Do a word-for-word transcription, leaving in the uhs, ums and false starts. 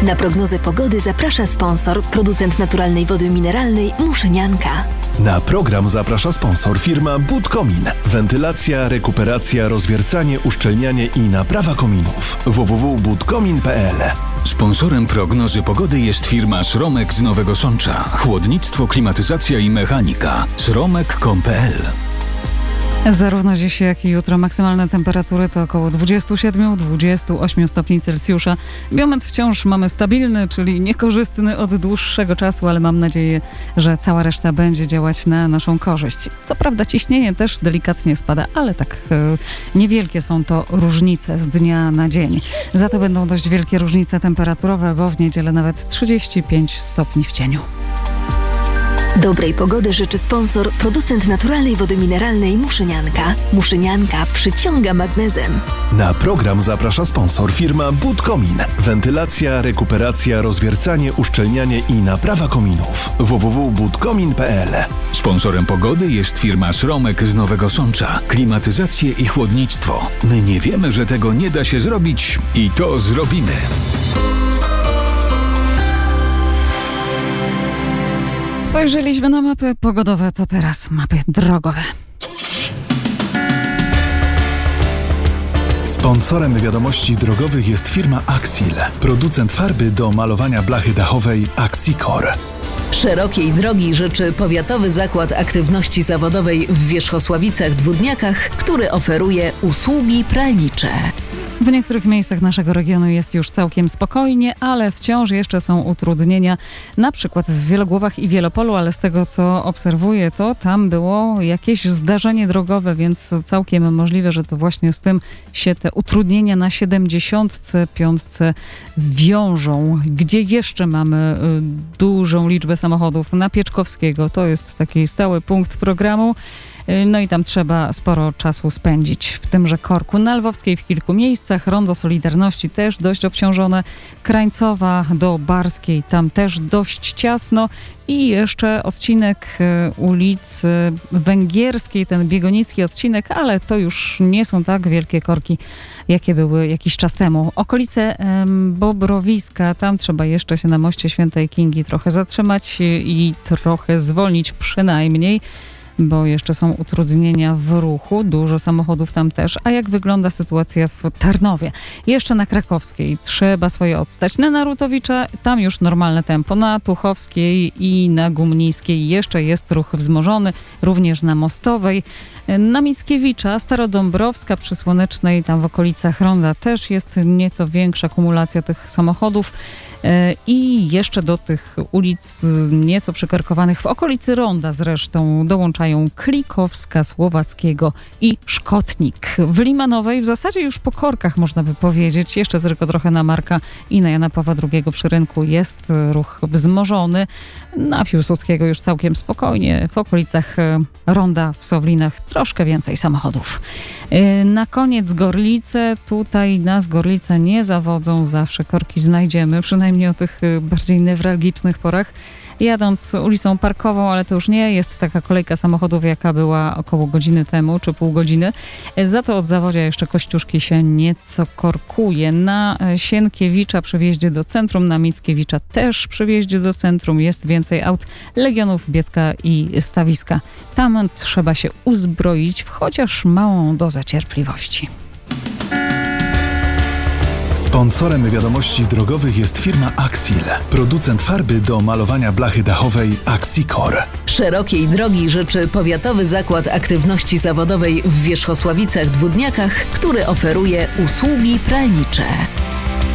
Na prognozę pogody zaprasza sponsor, producent naturalnej wody mineralnej Muszynianka. Na program zaprasza sponsor firma Budkomin. Wentylacja, rekuperacja, rozwiercanie, uszczelnianie i naprawa kominów. w w w kropka budkomin kropka p l. Sponsorem prognozy pogody jest firma Sromek z Nowego Sącza. Chłodnictwo, klimatyzacja i mechanika. sromek kropka com kropka p l. Zarówno dziś, jak i jutro maksymalne temperatury to około dwadzieścia siedem do dwudziestu ośmiu stopni Celsjusza. Biometr wciąż mamy stabilny, czyli niekorzystny od dłuższego czasu, ale mam nadzieję, że cała reszta będzie działać na naszą korzyść. Co prawda ciśnienie też delikatnie spada, ale tak e, niewielkie są to różnice z dnia na dzień. Za to będą dość wielkie różnice temperaturowe, bo w niedzielę nawet trzydzieści pięć stopni w cieniu. Dobrej pogody życzy sponsor, producent naturalnej wody mineralnej Muszynianka. Muszynianka przyciąga magnezem. Na program zaprasza sponsor firma Budkomin. Wentylacja, rekuperacja, rozwiercanie, uszczelnianie i naprawa kominów. w w w kropka budkomin kropka p l. Sponsorem pogody jest firma Sromek z Nowego Sącza. Klimatyzację i chłodnictwo. My nie wiemy, że tego nie da się zrobić i to zrobimy. Spojrzeliśmy na mapy pogodowe, to teraz mapy drogowe. Sponsorem wiadomości drogowych jest firma Axil. Producent farby do malowania blachy dachowej Axicor. Szerokiej drogi życzy Powiatowy Zakład Aktywności Zawodowej w Wierzchosławicach-Dwódniakach, który oferuje usługi pralnicze. W niektórych miejscach naszego regionu jest już całkiem spokojnie, ale wciąż jeszcze są utrudnienia, na przykład w Wielogłowach i Wielopolu, ale z tego co obserwuję, to tam było jakieś zdarzenie drogowe, więc całkiem możliwe, że to właśnie z tym się te utrudnienia na siedemdziesiątce piątce wiążą. Gdzie jeszcze mamy dużą liczbę samochodów? Na Pieczkowskiego, to jest taki stały punkt programu. No i tam trzeba sporo czasu spędzić. W tymże korku na Lwowskiej w kilku miejscach, rondo Solidarności też dość obciążone, Krańcowa do Barskiej tam też dość ciasno i jeszcze odcinek ulicy Węgierskiej, ten biegonicki odcinek, ale to już nie są tak wielkie korki, jakie były jakiś czas temu. Okolice um, Bobrowiska, tam trzeba jeszcze się na moście Świętej Kingi trochę zatrzymać i trochę zwolnić przynajmniej, bo jeszcze są utrudnienia w ruchu, dużo samochodów tam też. A jak wygląda sytuacja w Tarnowie? Jeszcze na Krakowskiej trzeba swoje odstać. Na Narutowicza tam już normalne tempo. Na Tuchowskiej i na Gumniskiej jeszcze jest ruch wzmożony, również na Mostowej. Na Mickiewicza, Starodąbrowska przy Słonecznej, tam w okolicach ronda też jest nieco większa kumulacja tych samochodów. I jeszcze do tych ulic nieco przykorkowanych w okolicy ronda zresztą dołączają Klikowska, Słowackiego i Szkotnik. W Limanowej w zasadzie już po korkach można by powiedzieć, jeszcze tylko trochę na Marka i na Jana Pawła drugiego przy rynku jest ruch wzmożony. Na Piłsudskiego już całkiem spokojnie, w okolicach ronda w Sowlinach troszkę więcej samochodów. Na koniec Gorlice, tutaj nas Gorlice nie zawodzą, zawsze korki znajdziemy, przynajmniej o tych bardziej newralgicznych porach. Jadąc ulicą Parkową, ale to już nie jest taka kolejka samochodów, jaka była około godziny temu, czy pół godziny. Za to od Zawodzia jeszcze Kościuszki się nieco korkuje. Na Sienkiewicza przy wjeździe do centrum, na Mickiewicza też przy wjeździe do centrum jest więcej aut Legionów, Biecka i Stawiska. Tam trzeba się uzbroić w chociaż małą dozę cierpliwości. Sponsorem wiadomości drogowych jest firma Axil. Producent farby do malowania blachy dachowej Axicor. Szerokiej drogi życzy Powiatowy Zakład Aktywności Zawodowej w Wierzchosławicach-Dwódniakach, który oferuje usługi pralnicze.